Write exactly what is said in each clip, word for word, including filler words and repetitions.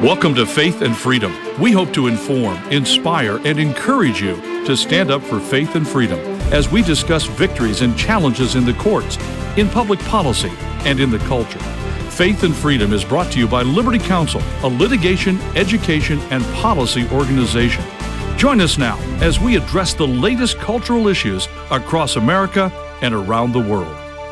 Welcome to Faith and Freedom. We hope to inform, inspire, and encourage you to stand up for faith and freedom as we discuss victories and challenges in the courts, in public policy, and in the culture. Faith and Freedom is brought to you by Liberty Counsel, a litigation, education, and policy organization. Join us now as we address the latest cultural issues across America and around the world.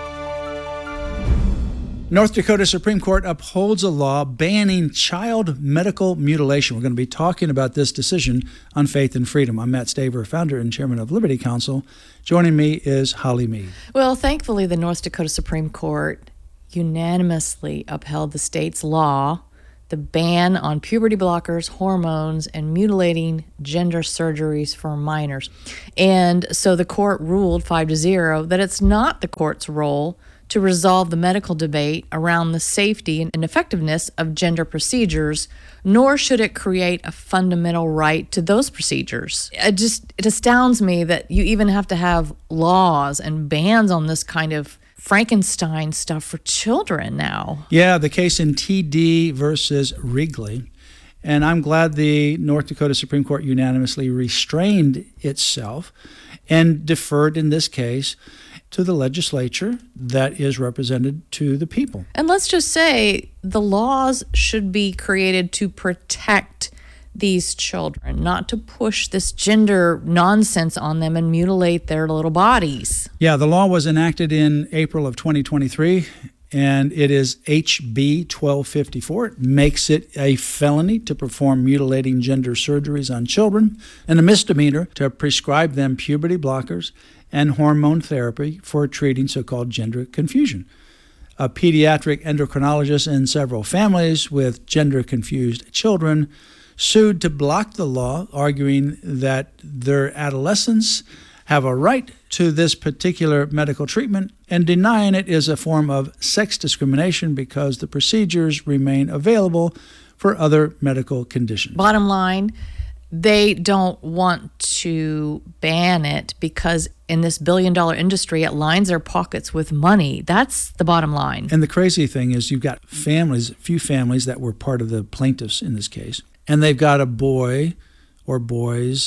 North Dakota Supreme Court upholds a law banning child medical mutilation. We're going to be talking about this decision on Faith and Freedom. I'm Matt Staver, founder and chairman of Liberty Counsel. Joining me is Holly Mead. Well, thankfully, the North Dakota Supreme Court unanimously upheld the state's law, the ban on puberty blockers, hormones, and mutilating gender surgeries for minors. And so the court ruled five to zero that it's not the court's role to resolve the medical debate around the safety and effectiveness of gender procedures, nor should it create a fundamental right to those procedures. It just, it astounds me that you even have to have laws and bans on this kind of Frankenstein stuff for children now. Yeah, the case in T D versus Wrigley. And I'm glad the North Dakota Supreme Court unanimously restrained itself and deferred in this case to the legislature that is represented to the people. And let's just say the laws should be created to protect these children, not to push this gender nonsense on them and mutilate their little bodies. Yeah, the law was enacted in April of twenty twenty-three, and it is H B twelve fifty-four. It makes it a felony to perform mutilating gender surgeries on children and a misdemeanor to prescribe them puberty blockers and hormone therapy for treating so-called gender confusion. A pediatric endocrinologist and several families with gender-confused children sued to block the law, arguing that their adolescents have a right to this particular medical treatment and denying it is a form of sex discrimination because the procedures remain available for other medical conditions. Bottom line, they don't want to ban it because in this billion-dollar industry, it lines their pockets with money. That's the bottom line. And the crazy thing is you've got families, a few families that were part of the plaintiffs in this case, and they've got a boy or boys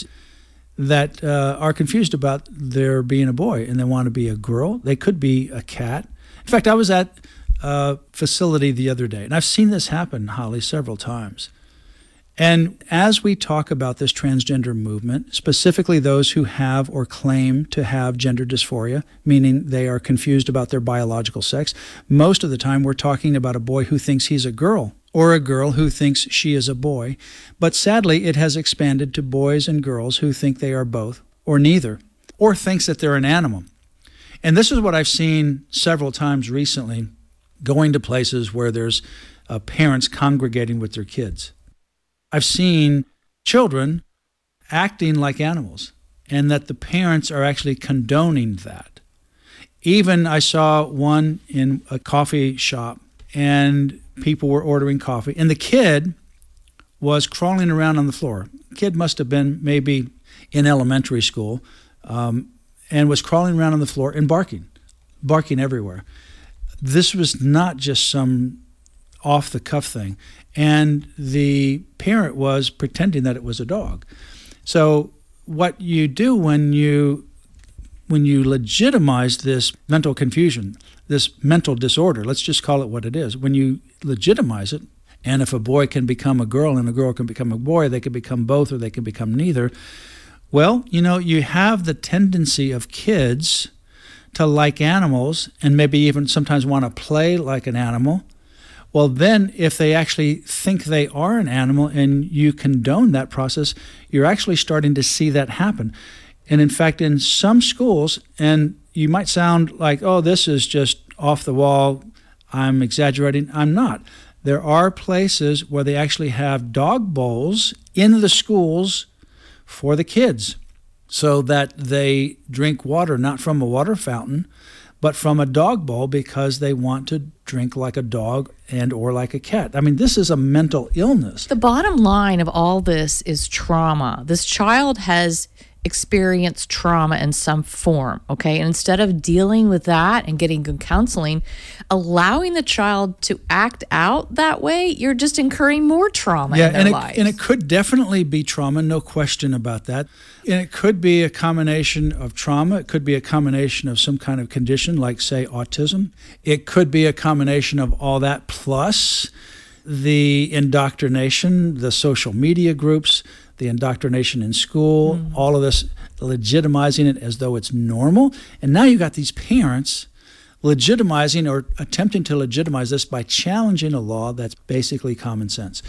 that uh, are confused about their being a boy and they want to be a girl. They could be a cat. In fact, I was at a facility the other day, and I've seen this happen, Holly, several times. And as we talk about this transgender movement, specifically those who have or claim to have gender dysphoria, meaning they are confused about their biological sex, most of the time we're talking about a boy who thinks he's a girl or a girl who thinks she is a boy. But sadly, it has expanded to boys and girls who think they are both or neither, or thinks that they're an animal. And this is what I've seen several times recently, going to places where there's uh, parents congregating with their kids. I've seen children acting like animals, and that the parents are actually condoning that. Even I saw one in a coffee shop, and people were ordering coffee, and the kid was crawling around on the floor. The kid must have been maybe in elementary school, um, and was crawling around on the floor and barking, barking everywhere. This was not just some off-the-cuff thing. And the parent was pretending that it was a dog. So what you do when you when you legitimize this mental confusion, this mental disorder, let's just call it what it is, when you legitimize it, and if a boy can become a girl and a girl can become a boy, they can become both or they can become neither, well, you know, you have the tendency of kids to like animals and maybe even sometimes want to play like an animal. Well, then if they actually think they are an animal and you condone that process, you're actually starting to see that happen. And in fact, in some schools, and you might sound like, oh, this is just off the wall, I'm exaggerating. I'm not. There are places where they actually have dog bowls in the schools for the kids so that they drink water, not from a water fountain, but from a dog bowl because they want to drink like a dog and or like a cat. I mean, this is a mental illness. The bottom line of all this is trauma. This child has experience trauma in some form, okay? And instead of dealing with that and getting good counseling, allowing the child to act out that way, you're just incurring more trauma yeah, in their and it, lives. and it could definitely be trauma, no question about that. And it could be a combination of trauma. It could be a combination of some kind of condition like, say, autism. It could be a combination of all that plus the indoctrination, the social media groups, the indoctrination in school, mm. all of this legitimizing it as though it's normal. And now you got these parents legitimizing or attempting to legitimize this by challenging a law that's basically common sense.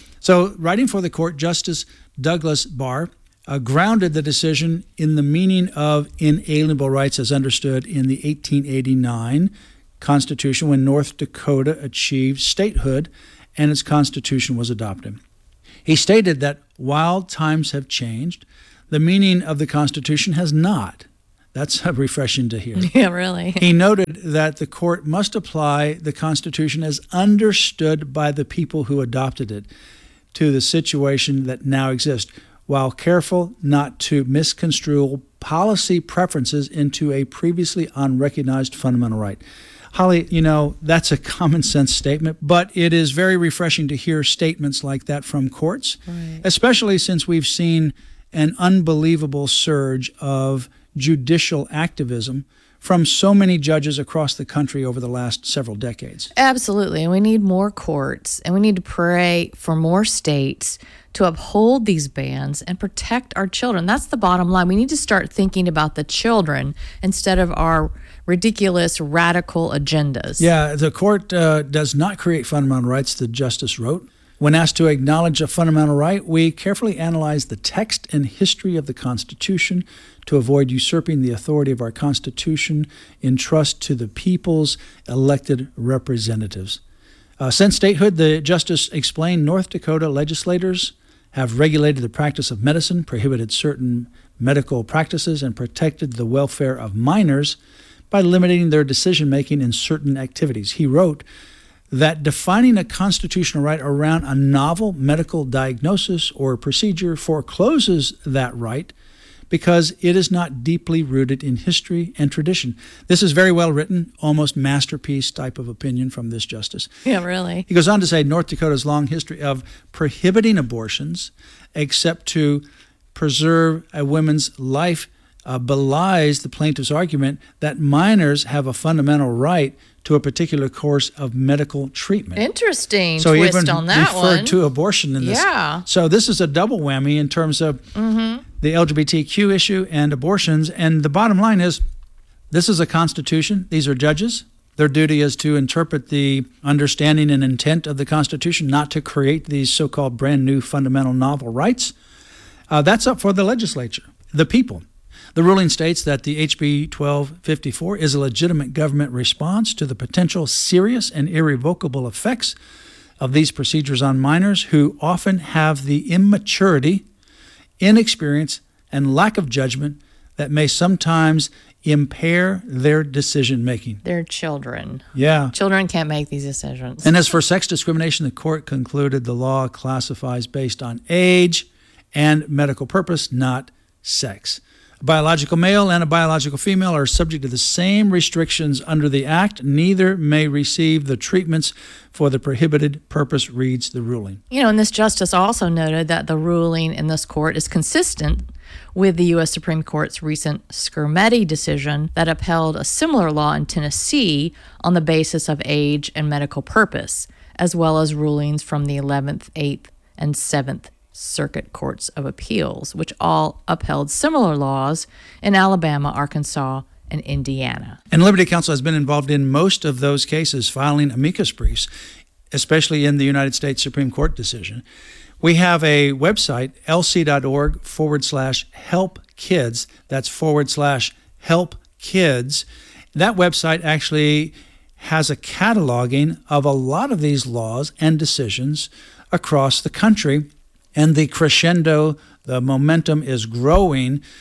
So writing for the court, Justice Douglas Barr uh, grounded the decision in the meaning of inalienable rights as understood in the eighteen eighty-nine Constitution when North Dakota achieved statehood and its Constitution was adopted. He stated that while times have changed, the meaning of the Constitution has not. That's refreshing to hear. Yeah, really. He noted that the court must apply the Constitution as understood by the people who adopted it to the situation that now exists, while careful not to misconstrue policy preferences into a previously unrecognized fundamental right. Holly, you know, that's a common sense statement, but it is very refreshing to hear statements like that from courts, right. especially since we've seen an unbelievable surge of judicial activism from so many judges across the country over the last several decades. Absolutely. And we need more courts, and we need to pray for more states to uphold these bans and protect our children. That's the bottom line. We need to start thinking about the children instead of our ridiculous, radical agendas. Yeah, the court uh, does not create fundamental rights, the justice wrote. When asked to acknowledge a fundamental right, we carefully analyze the text and history of the Constitution to avoid usurping the authority of our Constitution in trust to the people's elected representatives. Uh, since statehood, the justice explained North Dakota legislators have regulated the practice of medicine, prohibited certain medical practices, and protected the welfare of minors by limiting their decision-making in certain activities. He wrote that defining a constitutional right around a novel medical diagnosis or procedure forecloses that right because it is not deeply rooted in history and tradition. This is very well written, almost masterpiece type of opinion from this justice. Yeah, really. He goes on to say North Dakota's long history of prohibiting abortions except to preserve a woman's life uh, belies the plaintiff's argument that minors have a fundamental right to a particular course of medical treatment. Interesting so twist he even on that referred one. to abortion in this. Yeah. So this is a double whammy in terms of mm-hmm. the L G B T Q issue and abortions. And the bottom line is, this is a constitution. These are judges. Their duty is to interpret the understanding and intent of the Constitution, not to create these so-called brand new fundamental novel rights. Uh, that's up for the legislature, the people. The ruling states that the H B twelve fifty-four is a legitimate government response to the potential serious and irrevocable effects of these procedures on minors who often have the immaturity, inexperience, and lack of judgment that may sometimes impair their decision-making. They're children. Yeah. Children can't make these decisions. And as for sex discrimination, the court concluded the law classifies based on age and medical purpose, not sex. A biological male and a biological female are subject to the same restrictions under the Act. Neither may receive the treatments for the prohibited purpose, reads the ruling. You know, and this justice also noted that the ruling in this court is consistent with the U S Supreme Court's recent Skermeti decision that upheld a similar law in Tennessee on the basis of age and medical purpose, as well as rulings from the eleventh, eighth, and seventh Circuit Courts of Appeals, which all upheld similar laws in Alabama, Arkansas, and Indiana. And Liberty Counsel has been involved in most of those cases, filing amicus briefs, especially in the United States Supreme Court decision. We have a website, lc.org forward slash help kids. That's forward slash help kids. That website actually has a cataloging of a lot of these laws and decisions across the country. And the crescendo, the momentum is growing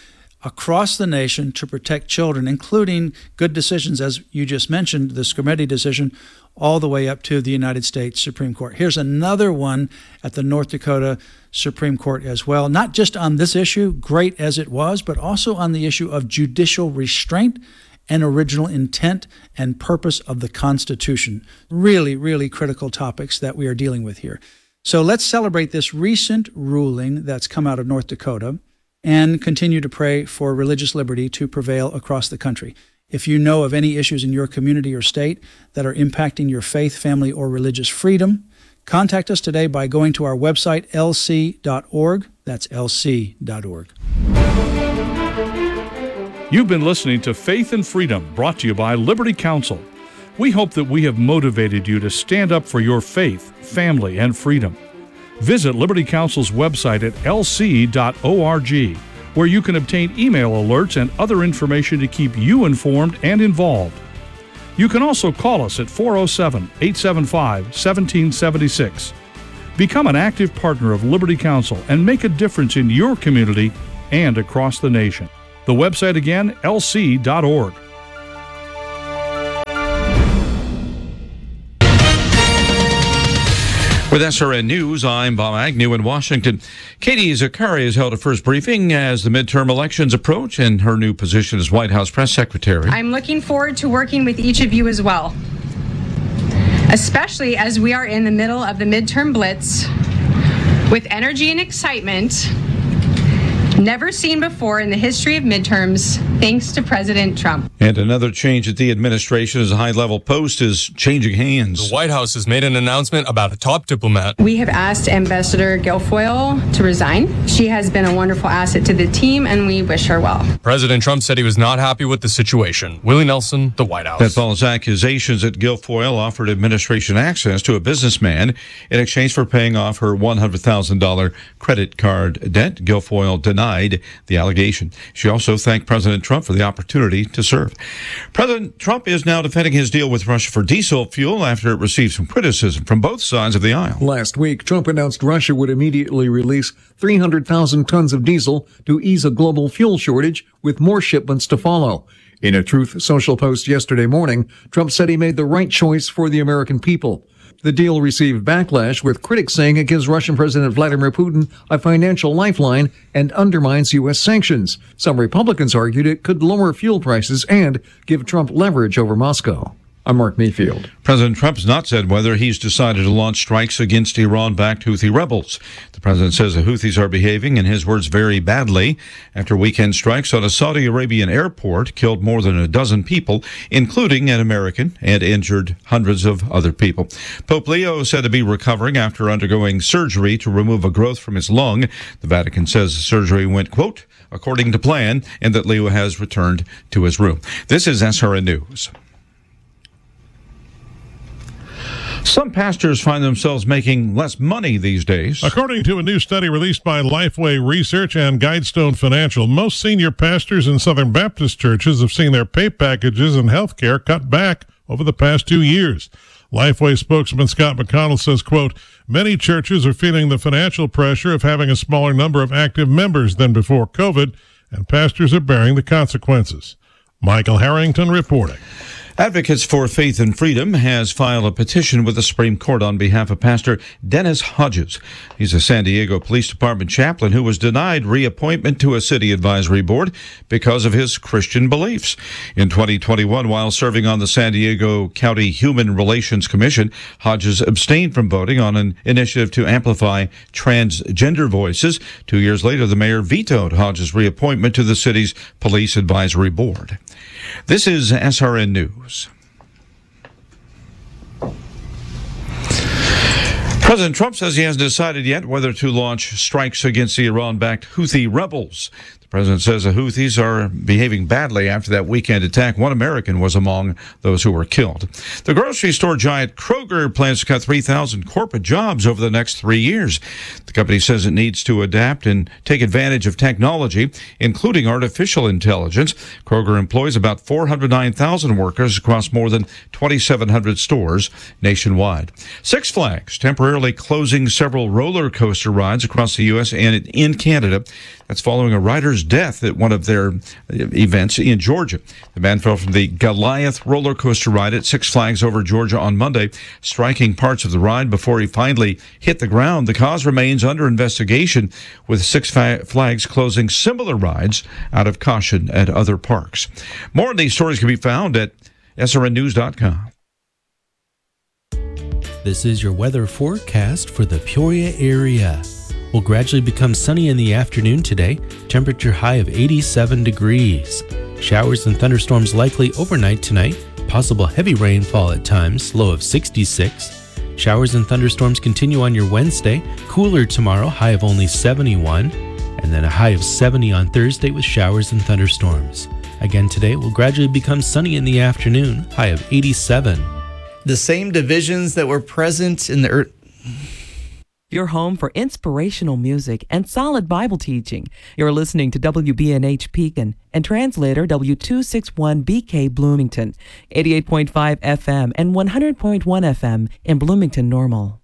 across the nation to protect children, including good decisions, as you just mentioned, the Skrmetti decision, all the way up to the United States Supreme Court. Here's another one at the North Dakota Supreme Court as well, not just on this issue, great as it was, but also on the issue of judicial restraint and original intent and purpose of the Constitution. Really, really critical topics that we are dealing with here. So let's celebrate this recent ruling that's come out of North Dakota and continue to pray for religious liberty to prevail across the country. If you know of any issues in your community or state that are impacting your faith, family, or religious freedom, contact us today by going to our website, L C dot org. That's L C dot org. You've been listening to Faith and Freedom, brought to you by Liberty Counsel. We hope that we have motivated you to stand up for your faith, family, and freedom. Visit Liberty Counsel's website at L C dot org, where you can obtain email alerts and other information to keep you informed and involved. You can also call us at four oh seven, eight seven five, one seven seven six. Become an active partner of Liberty Counsel and make a difference in your community and across the nation. The website again, L C dot org. With S R N News, I'm Bob Agnew in Washington. Katie Zakari has held a first briefing as the midterm elections approach in her new position as White House Press Secretary. I'm looking forward to working with each of you as well, especially as we are in the middle of the midterm blitz with energy and excitement never seen before in the history of midterms, thanks to President Trump. And another change at the administration as a high-level post is changing hands. The White House has made an announcement about a top diplomat. We have asked Ambassador Guilfoyle to resign. She has been a wonderful asset to the team, and we wish her well. President Trump said he was not happy with the situation. Willie Nelson, the White House. That follows accusations that Guilfoyle offered administration access to a businessman in exchange for paying off her one hundred thousand dollars credit card debt. Guilfoyle denied the allegation. She also thanked President Trump for the opportunity to serve. President Trump is now defending his deal with Russia for diesel fuel after it received some criticism from both sides of the aisle. Last week, Trump announced Russia would immediately release three hundred thousand tons of diesel to ease a global fuel shortage, with more shipments to follow. In a Truth Social post yesterday morning, Trump said he made the right choice for the American people. The deal received backlash, with critics saying it gives Russian President Vladimir Putin a financial lifeline and undermines U S sanctions. Some Republicans argued it could lower fuel prices and give Trump leverage over Moscow. I'm Mark Mayfield. President Trump has not said whether he's decided to launch strikes against Iran-backed Houthi rebels. The president says the Houthis are behaving, in his words, very badly after weekend strikes on a Saudi Arabian airport killed more than a dozen people, including an American, and injured hundreds of other people. Pope Leo is said to be recovering after undergoing surgery to remove a growth from his lung. The Vatican says the surgery went, quote, according to plan, and that Leo has returned to his room. This is S R N News. Some pastors find themselves making less money these days. According to a new study released by Lifeway Research and Guidestone Financial, most senior pastors in Southern Baptist churches have seen their pay packages and health care cut back over the past two years. Lifeway spokesman Scott McConnell says, quote, many churches are feeling the financial pressure of having a smaller number of active members than before COVID, and pastors are bearing the consequences. Michael Harrington reporting. Advocates for Faith and Freedom has filed a petition with the Supreme Court on behalf of Pastor Dennis Hodges. He's a San Diego Police Department chaplain who was denied reappointment to a city advisory board because of his Christian beliefs. In twenty twenty-one, while serving on the San Diego County Human Relations Commission, Hodges abstained from voting on an initiative to amplify transgender voices. Two years later, the mayor vetoed Hodges' reappointment to the city's police advisory board. This is S R N News. President Trump says he hasn't decided yet whether to launch strikes against the Iran-backed Houthi rebels. The president says the Houthis are behaving badly after that weekend attack. One American was among those who were killed. The grocery store giant Kroger plans to cut three thousand corporate jobs over the next three years. The company says it needs to adapt and take advantage of technology, including artificial intelligence. Kroger employs about four hundred nine thousand workers across more than twenty-seven hundred stores nationwide. Six Flags temporarily closing several roller coaster rides across the U S and in Canada. That's following a rider's death at one of their events in Georgia. The man fell from the Goliath roller coaster ride at Six Flags over Georgia on Monday, striking parts of the ride before he finally hit the ground. The cause remains under investigation, with Six Flags closing similar rides out of caution at other parks. More of these stories can be found at S R N news dot com. This is your weather forecast for the Peoria area. Will gradually become sunny in the afternoon today, temperature high of eighty-seven degrees. Showers and thunderstorms likely overnight tonight, possible heavy rainfall at times, low of sixty-six. Showers and thunderstorms continue on your Wednesday, cooler tomorrow, high of only seventy-one, and then a high of seventy on Thursday with showers and thunderstorms. Again today will gradually become sunny in the afternoon, high of eighty-seven. The same divisions that were present in the earth. Your home for inspirational music and solid Bible teaching. You're listening to W B N H Pekin and translator W two sixty-one B K Bloomington, eighty-eight point five F M and one hundred point one F M in Bloomington Normal.